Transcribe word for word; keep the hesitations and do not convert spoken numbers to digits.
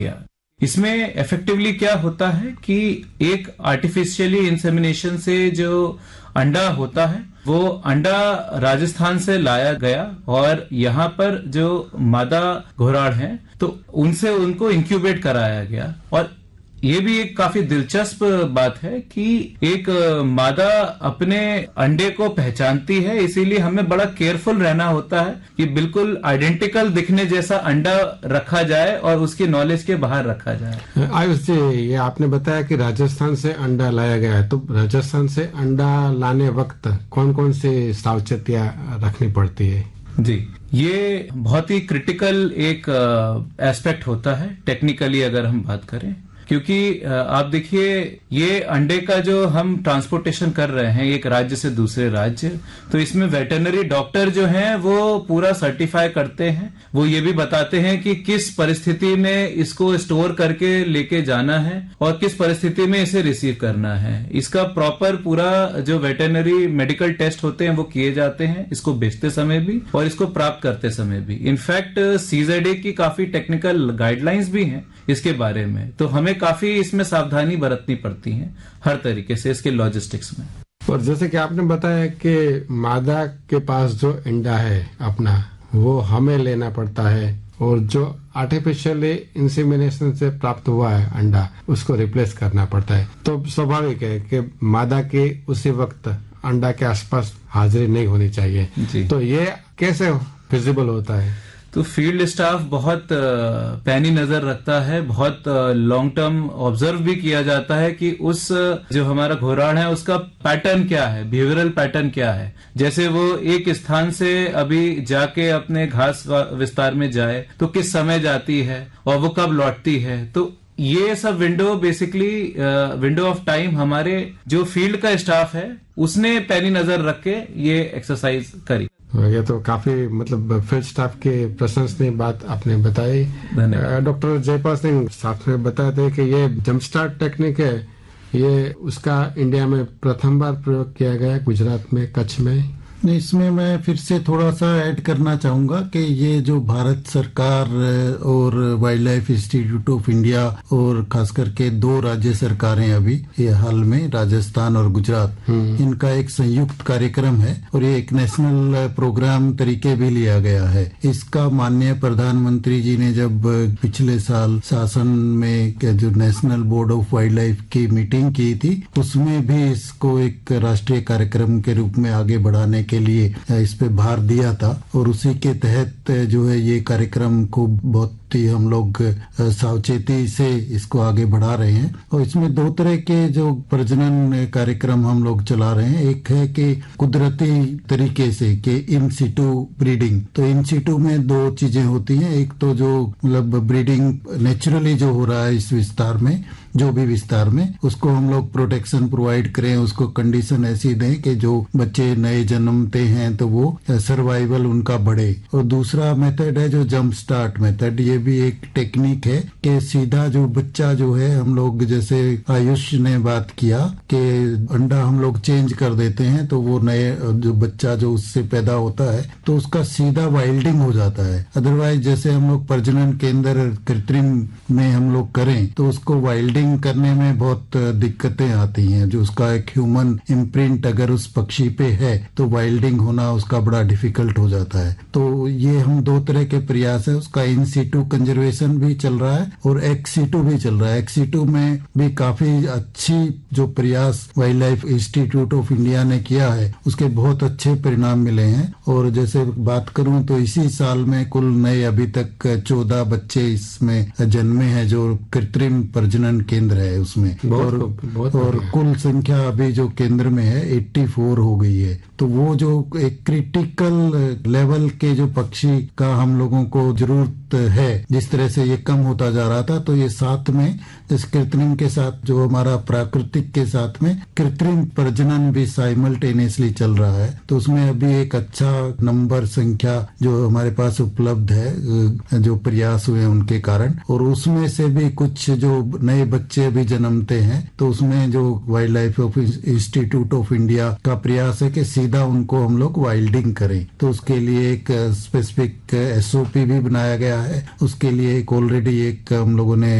गया। इसमें इफेक्टिवली क्या होता है कि एक आर्टिफिशियली इंसेमिनेशन से जो अंडा होता है वो अंडा राजस्थान से लाया गया और यहाँ पर जो मादा घोराड़ हैं तो उनसे उनको इंक्यूबेट कराया गया। और ये भी एक काफी दिलचस्प बात है कि एक मादा अपने अंडे को पहचानती है, इसीलिए हमें बड़ा केयरफुल रहना होता है कि बिल्कुल आइडेंटिकल दिखने जैसा अंडा रखा जाए और उसकी नॉलेज के बाहर रखा जाए। आयुष जी, ये आपने बताया कि राजस्थान से अंडा लाया गया है, तो राजस्थान से अंडा लाने वक्त कौन कौन सी सावचेतियां रखनी पड़ती है? जी, ये बहुत ही क्रिटिकल एक एस्पेक्ट होता है टेक्निकली अगर हम बात करें, क्योंकि आप देखिए ये अंडे का जो हम ट्रांसपोर्टेशन कर रहे हैं एक राज्य से दूसरे राज्य, तो इसमें वेटरनरी डॉक्टर जो हैं वो पूरा सर्टिफाई करते हैं। वो ये भी बताते हैं कि किस परिस्थिति में इसको स्टोर करके लेके जाना है और किस परिस्थिति में इसे रिसीव करना है। इसका प्रॉपर पूरा जो वेटरनरी मेडिकल टेस्ट होते हैं वो किए जाते हैं, इसको बेचते समय भी और इसको प्राप्त करते समय भी। इनफैक्ट सीजेडए की काफी टेक्निकल गाइडलाइंस भी हैं इसके बारे में, तो हमें काफी इसमें सावधानी बरतनी पड़ती है हर तरीके से इसके लॉजिस्टिक्स में। और जैसे कि आपने बताया कि मादा के पास जो अंडा है अपना वो हमें लेना पड़ता है और जो आर्टिफिशियली इंसेमिनेशन से प्राप्त हुआ है अंडा उसको रिप्लेस करना पड़ता है। तो स्वाभाविक है कि मादा के उसी वक्त अंडा के आसपास हाजिरी नहीं होनी चाहिए। तो ये कैसे फिजिबल होता है? तो फील्ड स्टाफ बहुत पैनी नजर रखता है, बहुत लॉन्ग टर्म ऑब्जर्व भी किया जाता है कि उस जो हमारा घोराड़ है उसका पैटर्न क्या है, बिहेवियरल पैटर्न क्या है। जैसे वो एक स्थान से अभी जाके अपने घास विस्तार में जाए तो किस समय जाती है और वो कब लौटती है। तो ये सब window basically window of time हमारे जो फील्ड का स्टाफ है उसने पैनी नजर रख के ये एक्सरसाइज करी। ये तो काफी मतलब फील्ड स्टाफ के प्रशंसनीय बात आपने बताई। डॉक्टर जयपाल सिंह साथ में बताए थे कि ये जंप स्टार्ट टेक्निक है, ये उसका इंडिया में प्रथम बार प्रयोग किया गया गुजरात में, कच्छ में। नहीं, इसमें मैं फिर से थोड़ा सा ऐड करना चाहूंगा कि ये जो भारत सरकार और wild life institute of India और खास करके दो राज्य सरकारें अभी ये हाल में राजस्थान और गुजरात, इनका एक संयुक्त कार्यक्रम है और ये एक नेशनल प्रोग्राम तरीके भी लिया गया है। इसका माननीय प्रधानमंत्री जी ने जब पिछले साल शासन में जो national board of wild life की मीटिंग की थी उसमें भी इसको एक राष्ट्रीय कार्यक्रम के रूप में आगे बढ़ाने के लिए इस पे भार दिया था और उसी के तहत जो है ये कार्यक्रम को बहुत ही हम लोग सावचेती से इसको आगे बढ़ा रहे हैं। और इसमें दो तरह के जो प्रजनन कार्यक्रम हम लोग चला रहे हैं। एक है कि कुदरती तरीके से कि इन सिटू ब्रीडिंग। तो इन सिटू में दो चीजें होती हैं, एक तो जो मतलब ब्रीडिंग नेचुरली जो हो रहा है इस विस्तार में, जो भी विस्तार में, उसको हम लोग प्रोटेक्शन प्रोवाइड करें, उसको कंडीशन ऐसी दें कि जो बच्चे नए जन्मते हैं तो वो सर्वाइवल उनका बढ़े। और दूसरा मेथड है जो जंप स्टार्ट मेथड। ये भी एक टेक्निक है कि सीधा जो बच्चा जो है हम लोग, जैसे आयुष ने बात किया कि अंडा हम लोग चेंज कर देते हैं तो वो नए जो बच्चा जो उससे पैदा होता है तो उसका सीधा वाइल्डिंग हो जाता है। अदरवाइज जैसे हम लोग प्रजनन केंद्र कृत्रिम में हम लोग करें तो उसको वाइल्डिंग करने में बहुत दिक्कतें आती हैं। जो उसका एक ह्यूमन इम्प्रिंट अगर उस पक्षी पे है तो वाइल्डिंग होना उसका बड़ा डिफिकल्ट हो जाता है। तो ये हम दो तरह के प्रयास है, उसका इन सीटू कंजर्वेशन भी चल रहा है और एक्स सीटू भी चल रहा है। एक्स सीटू में भी काफी अच्छी जो प्रयास wild life institute of India ने किया है उसके बहुत अच्छे परिणाम मिले हैं। और जैसे बात करूं तो इसी साल में कुल नए अभी तक चौदह बच्चे इसमें जन्मे हैं जो कृत्रिम प्रजनन केंद्र है उसमें। बहुत, और, बहुत और कुल संख्या अभी जो केंद्र में है चौरासी हो गई है। तो वो जो एक क्रिटिकल लेवल के जो पक्षी का हम लोगों को जरूरत है, जिस तरह से ये कम होता जा रहा था, तो ये साथ में इस कृत्रिम के साथ जो हमारा प्राकृतिक के साथ में कृत्रिम प्रजनन भी साइमल्टेनियसली चल रहा है। तो उसमें अभी एक अच्छा नंबर संख्या जो हमारे पास उपलब्ध है जो प्रयास हुए उनके कारण, और उसमें से भी कुछ जो नए बच्चे भी जन्मते हैं तो उसमें जो wild life institute of India का प्रयास है कि सीधा सीधा उनको हम लोग वाइल्डिंग करें। तो उसके लिए एक स्पेसिफिक एसओपी भी बनाया गया है। उसके लिए एक ऑलरेडी एक हम लोगों ने